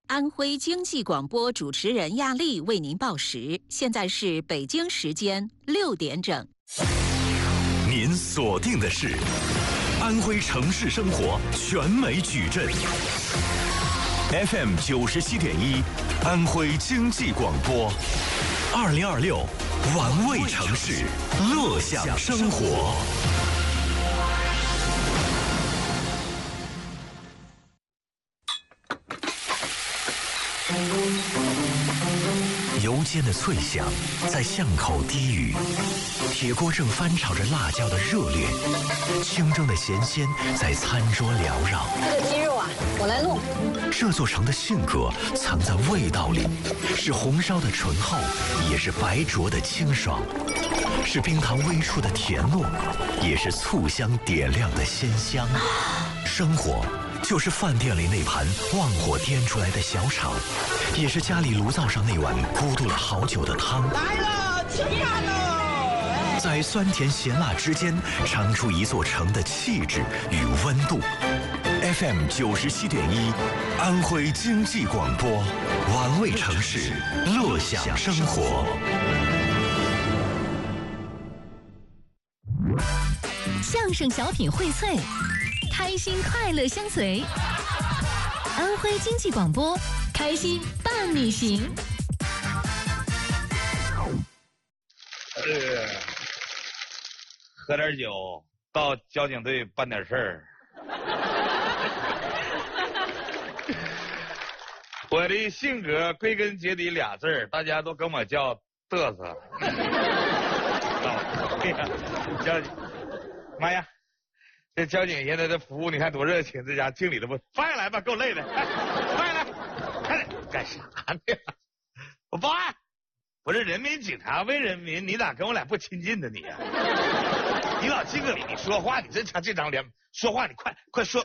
安徽经济广播主持人亚丽为您报时，现在是北京时间6点整。 您锁定的是安徽城市生活全美矩阵 FM 97.1，安徽经济广播，2026玩味城市，乐享生活。油煎的脆响在巷口低语，铁锅正翻炒着辣椒的热烈，清蒸的咸鲜在餐桌缭绕。 这个鸡肉啊，我来弄。 这座城的性格藏在味道里，是红烧的醇厚，也是白灼的清爽，是冰糖微出的甜糯，也是醋香点亮的鲜香。生活就是饭店里那盘旺火颠出来的小炒，也是家里炉灶上那碗咕嘟了好久的汤。 来了，吃饭喽！ 在酸甜咸辣之间，尝出一座城的气质与温度。FM 97.1，安徽经济广播，玩味城市，乐享生活。 相声小品荟萃，开心快乐相随。安徽经济广播，开心伴你行。 喝点酒，到交警队办点事儿。我的性格归根结底俩字儿，大家都跟我叫嘚瑟。交警，妈呀！这交警现在的服务你看多热情，这家经理都不放下来吧，够累的。放下来，快点，干啥呢？我报案。我这人民警察为人民，你咋跟我俩不亲近呢你呀？你老经理，你说话，你这张脸说话，你快说。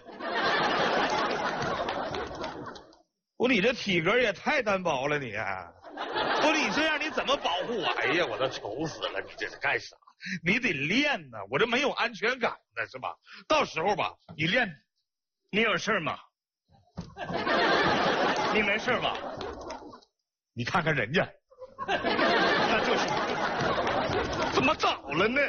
不，你这体格也太单薄了你啊！不，你这样你怎么保护我？哎呀，我都愁死了！你这是干啥？你得练呢，我这没有安全感呢，是吧？到时候吧，你练， 你有事吗？你没事吧？ 你看看人家， 那就是怎么早了呢？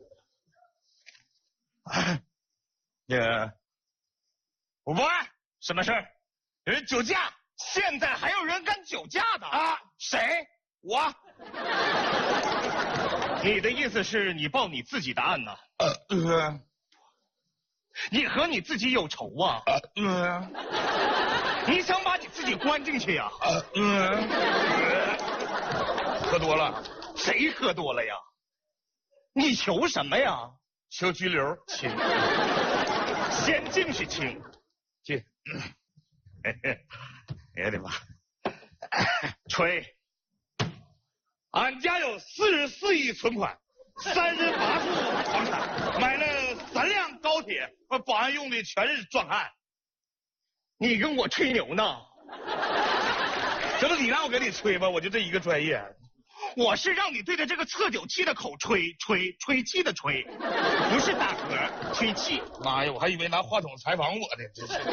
我报案， 什么事儿？ 有人酒驾， 现在还有人干酒驾的啊？ 谁？ 我。 你的意思是你报你自己的案呢？你和你自己有仇啊？你想把你自己关进去呀？ 喝多了。 谁喝多了呀？你求什么呀？ 求拘留， 亲。先进去亲。 进。哎呀我的妈！ 吹。 俺家有44亿存款，38处房产，买了3辆高铁，保安用的全是壮汉。 你跟我吹牛呢？ 这不你让我给你吹吗？我就这一个专业。 我是让你对着这个测酒器的口吹气的吹，不是打嗝，吹气。 妈呀，我还以为拿话筒采访我呢，真是。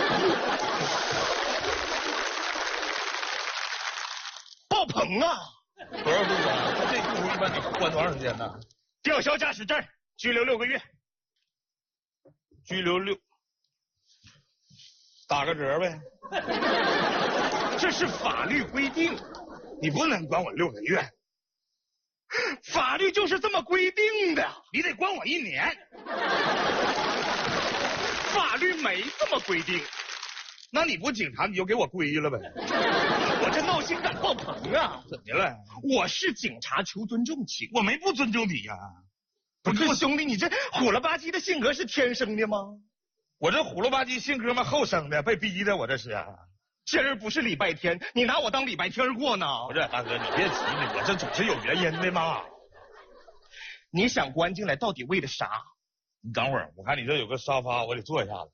爆棚啊！ 多少度啊？他这度一般得关多长时间呢？ 吊销驾驶证，拘留6个月。 拘留6，打个折呗。 这是法律规定， 你不能关我6个月。 法律就是这么规定的， 你得关我1年。 法律没这么规定。 那你不警察你就给我归了呗。 我这闹心感爆棚啊！ 怎么了？ 我是警察，求尊重请。 我没不尊重你呀。 不是兄弟，你这虎了吧唧的性格是天生的吗？ 我这虎了吧唧性格嘛后生的，被逼的，我这是。 今儿不是礼拜天，你拿我当礼拜天过呢？ 不是大哥，你别急呢，我这总是有原因的嘛。 你想关进来到底为了啥？ 你等会儿，我看你这有个沙发，我得坐一下子。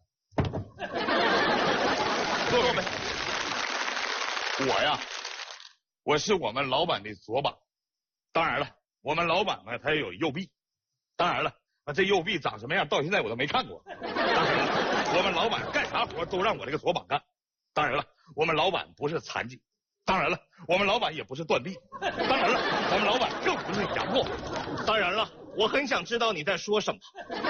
坐呗。我呀，我是我们老板的左膀。当然了，我们老板呢，他也有右臂。当然了，这右臂长什么样，到现在我都没看过。当然了，我们老板干啥活都让我这个左膀干。当然了， 我们老板不是残疾，当然了，我们老板也不是断臂，当然了，我们老板更不是杨过。 当然了，我很想知道你在说什么。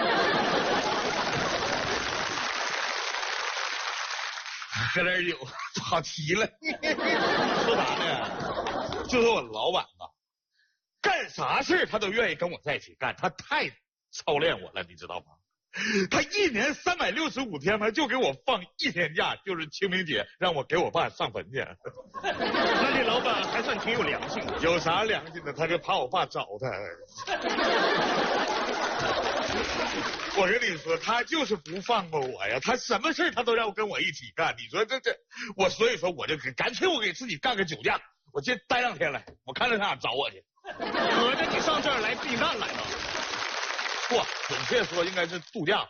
搁这儿有跑题了，说啥呢？就是我老板吧，干啥事他都愿意跟我在一起干，他太操练我了，你知道吗？他一年365天，他就给我放1天假，就是清明节，让我给我爸上坟去。 那你老板还算挺有良心的。 有啥良心的？他就怕我爸找他。我跟你说，他就是不放过我呀，他什么事他都要跟我一起干。你说这，我所以说我就干脆我给自己干个酒驾，我今待2天来，我看他哪找我去。 合着你上这儿来避难来了？ 不，准确说应该是度假。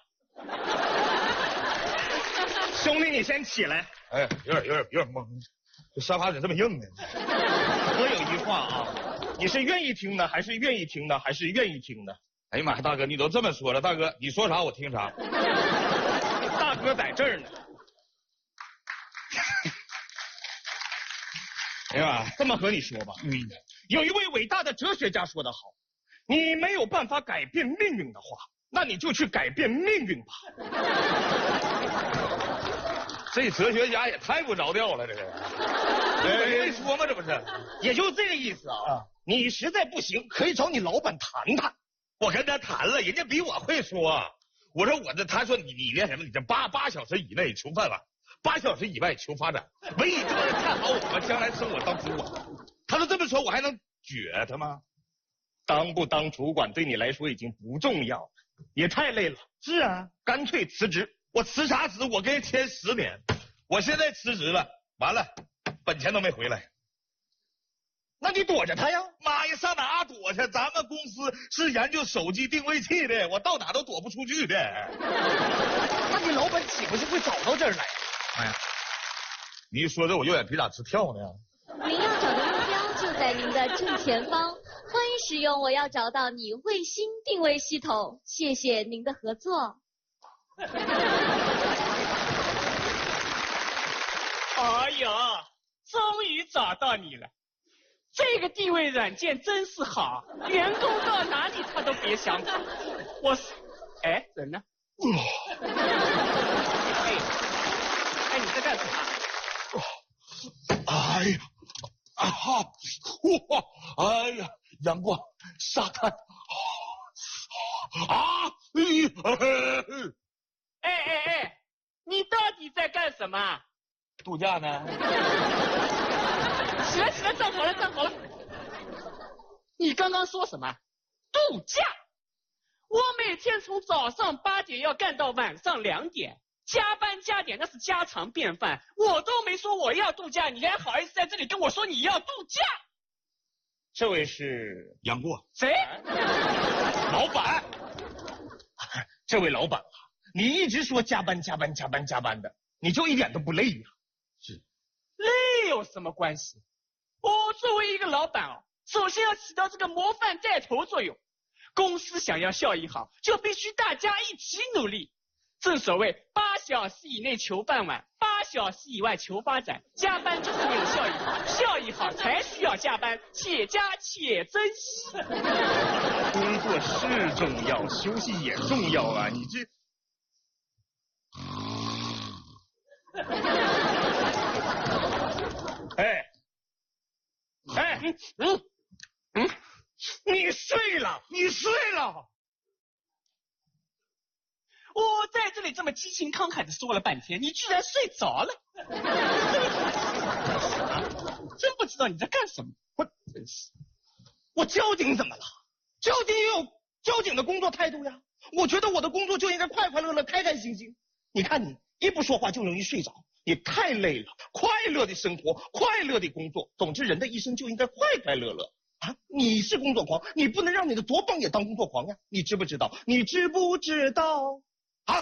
兄弟，你先起来。 哎，有点懵，这沙发怎么这么硬呢？ 我有一话啊，你是愿意听的，还是愿意听的，还是愿意听的？ 哎呀妈呀，大哥，你都这么说了，大哥你说啥我听啥。 大哥在这儿呢。 哎呀， 这么和你说吧，有一位伟大的哲学家说得好，你没有办法改变命运的话，那你就去改变命运吧。 这哲学家也太不着调了，这个。没说吗？这不是， 也就这个意思啊。你实在不行，可以找你老板谈谈。 我跟他谈了，人家比我会说。我说他说你那什么，你这8小时以内求饭碗，8小时以外求发展，唯一就是看好我们将来升我当主管。他都这么说，我还能撅他吗？ 当不当主管对你来说已经不重要了，也太累了。 是啊， 干脆辞职。 我辞啥职？我跟人签10年，我现在辞职了，完了，本钱都没回来。 那你躲着他呀？ 妈呀，上哪躲去？咱们公司是研究手机定位器的，我到哪都躲不出去的。 那你老板岂不是会找到这儿来？ 哎呀，你一说这我右眼皮咋直跳呢？ 您要找的目标就在您的正前方，欢迎使用我要找到你卫星定位系统，谢谢您的合作。 哎呀，终于找到你了！这个定位软件真是好，员工到哪里他都别想跑。我是，哎，人呢？哎，你在干什么？ 哎呀，哇，哎呀，阳光，沙滩， 哎，你到底在干什么？ 度假呢？ 起来，站好了。你刚刚说什么？度假？我每天从早上8点要干到晚上2点，加班加点那是家常便饭。我都没说我要度假，你还好意思在这里跟我说你要度假？ 这位是杨过。 谁？ 老板。这位老板啊，你一直说加班的，你就一点都不累呀？ 是。 累有什么关系？我作为一个老板哦，首先要起到这个模范带头作用。公司想要效益好，就必须大家一起努力。正所谓8小时以内求饭碗，8小时以外求发展。加班就是为了效益好，效益好才需要加班，且加且珍惜。 工作是重要，休息也重要啊！你这。你睡了。 我在这里这么激情慷慨的说了半天，你居然睡着了。真不知道你在干什么。 我交警怎么了？交警也有交警的工作态度呀。我觉得我的工作就应该快快乐乐、开开心心。你看你一不说话就容易睡着，也太累了。快乐的生活，快乐的工作，总之人的一生就应该快快乐乐啊！你是工作狂，你不能让你的左膀也当工作狂呀！你知不知道？你知不知道？啊！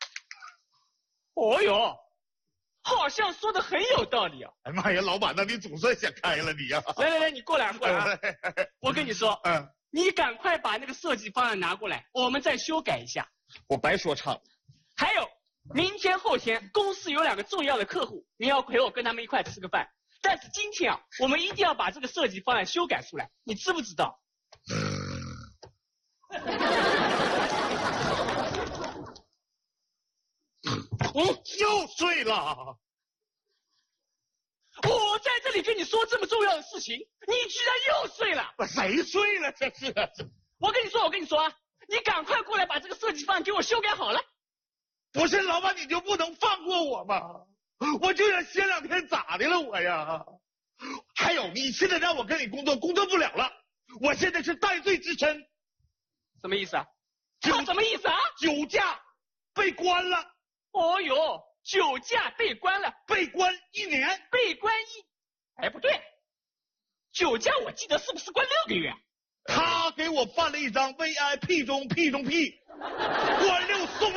哦哟，好像说的很有道理啊！ 哎妈呀，老板，那你总算想开了你呀！ 来，你过来啊！我跟你说，你赶快把那个设计方案拿过来，我们再修改一下。 我白说唱。 还有， 明天后天公司有2个重要的客户，你要陪我跟他们一块吃个饭。但是今天啊，我们一定要把这个设计方案修改出来，你知不知道？ 又睡了。 我在这里跟你说这么重要的事情，你居然又睡了！ 谁睡了？这是？ 我跟你说啊，你赶快过来把这个设计方案给我修改好了。 不是老板，你就不能放过我吗？我就想歇2天，咋的了我呀？还有，你现在让我跟你工作不了了，我现在是戴罪之身。 什么意思啊？他什么意思啊？ 酒驾被关了。 哦哟，酒驾被关了， 被关1年， 哎，不对，酒驾我记得是不是关6个月？ 他给我办了一张 VIP 中 P 中 P， 关6送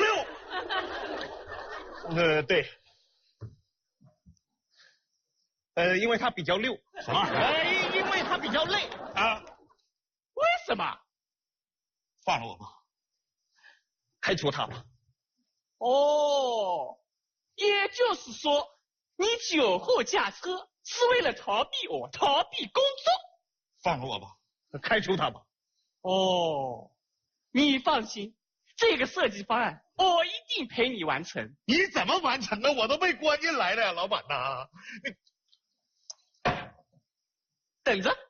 6。对。 因为他比较溜。 什么？ 因为他比较累啊？ 为什么？ 放了我吧， 开除他吧。 哦，也就是说，你酒后驾车是为了逃避工作？ 放了我吧， 开除他吧。 哦，你放心，这个设计方案我一定陪你完成。 你怎么完成的？我都被关进来了呀，老板呐！ 等着。